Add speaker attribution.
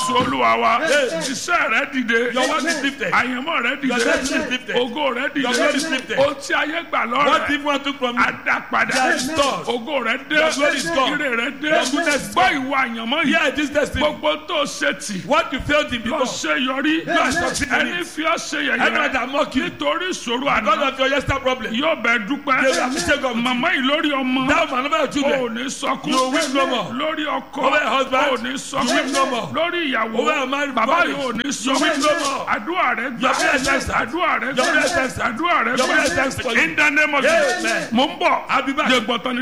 Speaker 1: Jésù Olúwa wa. Iṣẹ́ rẹ dìde.
Speaker 2: Your work is lifted.
Speaker 1: Àyànmọ́ rẹ
Speaker 2: Your name is
Speaker 1: dìde.
Speaker 2: lifted.
Speaker 1: Ògo rẹ
Speaker 2: Your glory is
Speaker 1: dìde.
Speaker 2: lifted.
Speaker 1: Ohun tí ayé gbà
Speaker 2: What
Speaker 1: lọ́rẹ̀.
Speaker 2: people took from you,
Speaker 1: Adapada.
Speaker 2: they are restored.
Speaker 1: Ògo rẹ dé.
Speaker 2: Your glory is gone.
Speaker 1: Ire rẹ dé.
Speaker 2: Your goodness is
Speaker 1: Gbọ́
Speaker 2: gone.
Speaker 1: ìwà àyànmọ́ yìí.
Speaker 2: Here this destiny.
Speaker 1: Gbogbo tó ṣe tì.
Speaker 2: What you failed in
Speaker 1: Lọ
Speaker 2: before,
Speaker 1: ṣe yọrí.
Speaker 2: you are succeeding in
Speaker 1: Ẹni
Speaker 2: it.
Speaker 1: fi ọ́ ṣe
Speaker 2: Anyone
Speaker 1: yẹ̀yẹ́.
Speaker 2: that mock you
Speaker 1: Nítorí ìṣòro
Speaker 2: because
Speaker 1: àná.
Speaker 2: of your yesterday problem,
Speaker 1: Yóò bẹ
Speaker 2: they will
Speaker 1: dúpẹ́.
Speaker 2: appreciate God.
Speaker 1: Màmá yìí lórí ọmọ.
Speaker 2: That man, number of
Speaker 1: O ò
Speaker 2: children,
Speaker 1: ní sọkún.
Speaker 2: you will no more.
Speaker 1: Lórí ọkọ.
Speaker 2: Over your husband,
Speaker 1: O ò ní sọkún.
Speaker 2: you will no more.
Speaker 1: Lórí ìyàwó.
Speaker 2: Over your married
Speaker 1: Bàbá
Speaker 2: body,
Speaker 1: yìí ò ní
Speaker 2: you will
Speaker 1: sọkún.
Speaker 2: no more.
Speaker 1: Àdúrà rẹ gbà.
Speaker 2: Your prayer is answered.
Speaker 1: Àdúrà rẹ
Speaker 2: Your prayer is
Speaker 1: gbà.
Speaker 2: answered.
Speaker 1: Àdúrà rẹ
Speaker 2: Your prayer is
Speaker 1: gbà.
Speaker 2: answered.
Speaker 1: In the name of Jesus.
Speaker 2: Amen.
Speaker 1: Mo ń bọ̀.
Speaker 2: I'll be back.
Speaker 1: Jẹ́ gbọ́tàn ní.